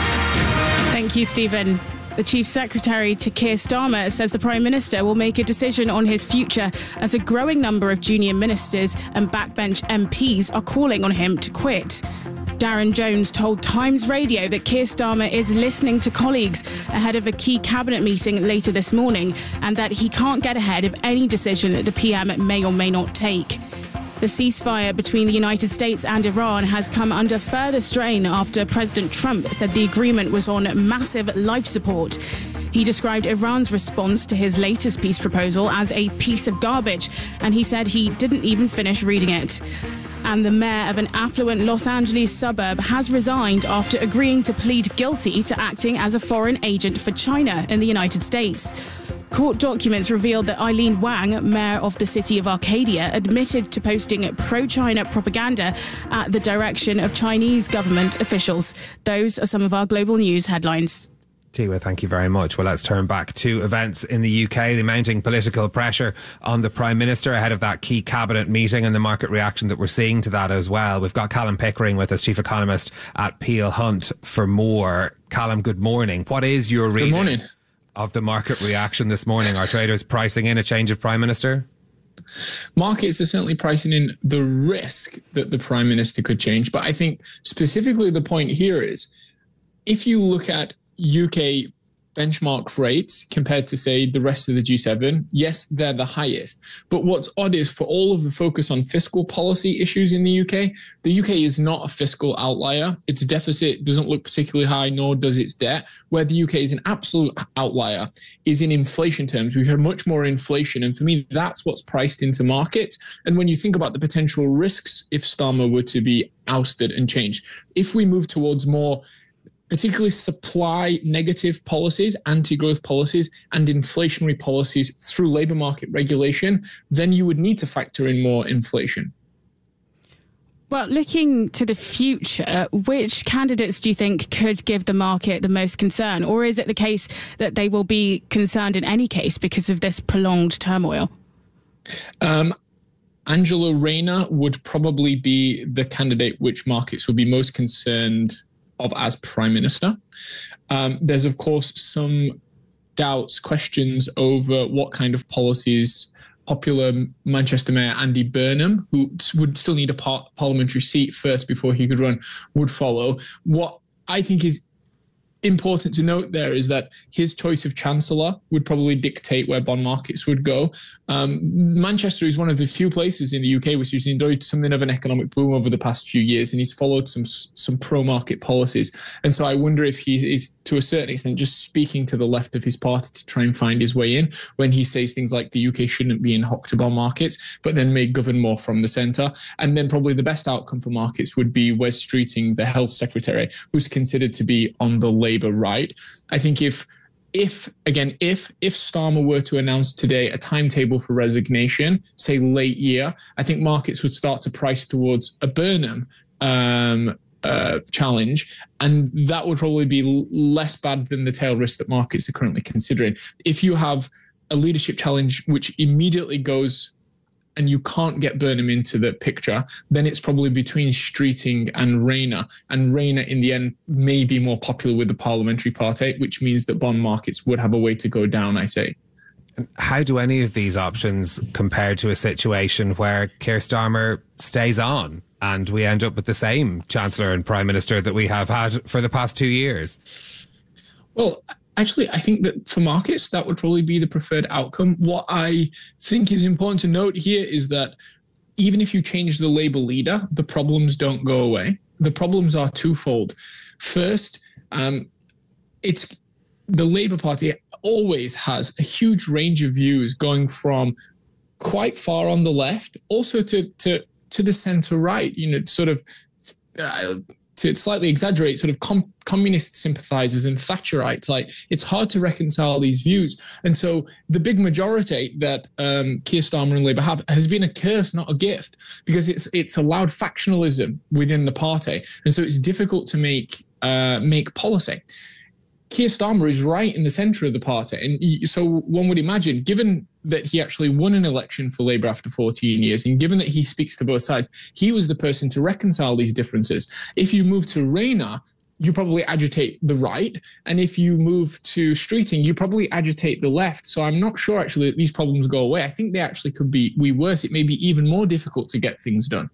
Thank you, Stephen. The Chief Secretary to Keir Starmer says the Prime Minister will make a decision on his future as a growing number of junior ministers and backbench M Ps are calling on him to quit. Darren Jones told Times Radio that Keir Starmer is listening to colleagues ahead of a key cabinet meeting later this morning, and that he can't get ahead of any decision that the P M may or may not take. The ceasefire between the United States and Iran has come under further strain after President Trump said the agreement was on massive life support. He described Iran's response to his latest peace proposal as a piece of garbage, and he said he didn't even finish reading it. And the mayor of an affluent Los Angeles suburb has resigned after agreeing to plead guilty to acting as a foreign agent for China in the United States. Court documents revealed that Eileen Wang, mayor of the city of Arcadia, admitted to posting pro-China propaganda at the direction of Chinese government officials. Those are some of our global news headlines. Tua, thank you very much. Well, let's turn back to events in the U K. The mounting political pressure on the Prime Minister ahead of that key cabinet meeting and the market reaction that we're seeing to that as well. We've got Callum Pickering with us, Chief Economist at Peel Hunt, for more. Callum, good morning. What is your reading of the market reaction this morning? Are traders pricing in a change of Prime Minister? Markets are certainly pricing in the risk that the Prime Minister could change. But I think specifically the point here is, if you look at U K benchmark rates compared to, say, the rest of the G seven, yes, they're the highest. But what's odd is, for all of the focus on fiscal policy issues in the U K, the U K is not a fiscal outlier. Its deficit doesn't look particularly high, nor does its debt. Where the U K is an absolute outlier is in inflation terms. We've had much more inflation. And for me, that's what's priced into markets. And when you think about the potential risks if Starmer were to be ousted and changed, if we move towards more particularly supply negative policies, anti-growth policies, and inflationary policies through labour market regulation, then you would need to factor in more inflation. Well, looking to the future, which candidates do you think could give the market the most concern? Or is it the case that they will be concerned in any case because of this prolonged turmoil? Um, Angela Rayner would probably be the candidate which markets would be most concerned of as Prime Minister. Um, there's, of course, some doubts, questions over what kind of policies popular Manchester Mayor Andy Burnham, who would still need a par- parliamentary seat first before he could run, would follow. What I think is important to note there is that his choice of Chancellor would probably dictate where bond markets would go. Um, Manchester is one of the few places in the U K which has enjoyed something of an economic boom over the past few years, and he's followed some some pro-market policies. And so I wonder if he is, to a certain extent, just speaking to the left of his party to try and find his way in when he says things like the U K shouldn't be in hock to bond markets, but then may govern more from the centre. And then probably the best outcome for markets would be Wes Streeting, the Health Secretary, who's considered to be on the Labour right. I think if If, again, if if Starmer were to announce today a timetable for resignation, say late year, I think markets would start to price towards a Burnham um, uh, challenge, and that would probably be l- less bad than the tail risk that markets are currently considering. If you have a leadership challenge which immediately goes and you can't get Burnham into the picture, then it's probably between Streeting and Rayner. And Rayner, in the end, may be more popular with the parliamentary party, which means that bond markets would have a way to go down, I say. How do any of these options compare to a situation where Keir Starmer stays on and we end up with the same Chancellor and Prime Minister that we have had for the past two years? Well, actually, I think that for markets, that would probably be the preferred outcome. What I think is important to note here is that even if you change the Labour leader, the problems don't go away. The problems are twofold. First, um, it's the Labour Party always has a huge range of views going from quite far on the left, also to to to the centre right, you know, sort of uh, to slightly exaggerate, sort of com- communist sympathizers and Thatcherites. Like, it's hard to reconcile these views. And so the big majority that um, Keir Starmer and Labour have has been a curse, not a gift, because it's it's allowed factionalism within the party. And so it's difficult to make uh, make policy. Keir Starmer is right in the centre of the party. And so one would imagine, given that he actually won an election for Labour after fourteen years, and given that he speaks to both sides, he was the person to reconcile these differences. If you move to Rayner, you probably agitate the right. And if you move to Streeting, you probably agitate the left. So I'm not sure actually that these problems go away. I think they actually could be, be worse. It may be even more difficult to get things done.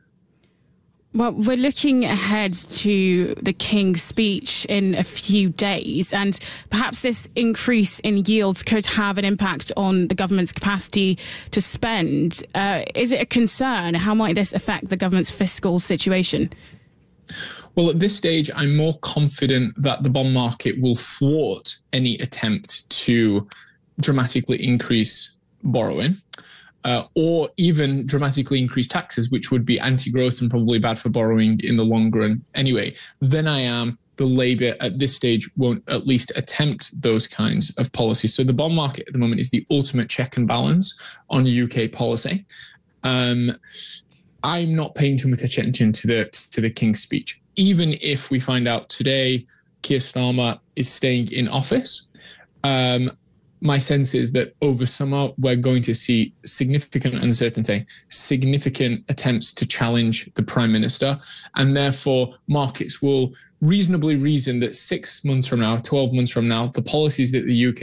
Well, we're looking ahead to the King's speech in a few days, and perhaps this increase in yields could have an impact on the government's capacity to spend. Uh, is it a concern? How might this affect the government's fiscal situation? Well, at this stage, I'm more confident that the bond market will thwart any attempt to dramatically increase borrowing. Uh, or even dramatically increase taxes, which would be anti-growth and probably bad for borrowing in the long run anyway, then I am the Labour at this stage won't at least attempt those kinds of policies. So the bond market at the moment is the ultimate check and balance on U K policy. Um, I'm not paying too much attention to the to the King's speech. Even if we find out today Keir Starmer is staying in office, um, my sense is that over summer, we're going to see significant uncertainty, significant attempts to challenge the Prime Minister, and therefore markets will reasonably reason that six months from now, twelve months from now, the policies that the U K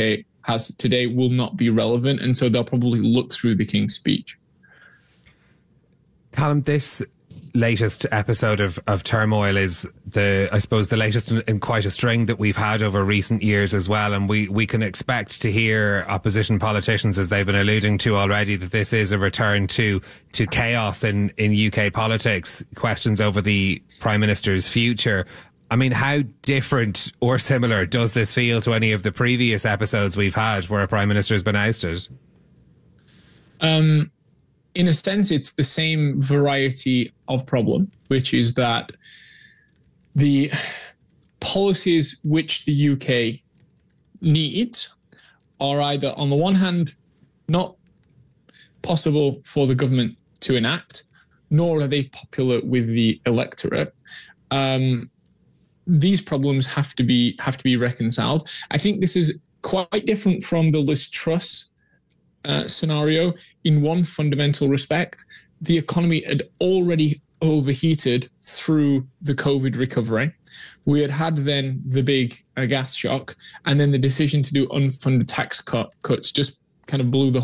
has today will not be relevant, and so they'll probably look through the King's speech. Callum, this latest episode of, of turmoil is the, I suppose, the latest in, in quite a string that we've had over recent years as well. And we, we can expect to hear opposition politicians, as they've been alluding to already, that this is a return to, to chaos in, in U K politics, questions over the Prime Minister's future. I mean, how different or similar does this feel to any of the previous episodes we've had where a Prime Minister has been ousted? Um, in a sense, it's the same variety of problem, which is that the policies which the U K needs are either, on the one hand, not possible for the government to enact, nor are they popular with the electorate. Um, these problems have to be have to be reconciled. I think this is quite different from the Liz Truss uh, scenario in one fundamental respect. The economy had already overheated through the COVID recovery. We had had then the big uh, gas shock, and then the decision to do unfunded tax cut, cuts just kind of blew the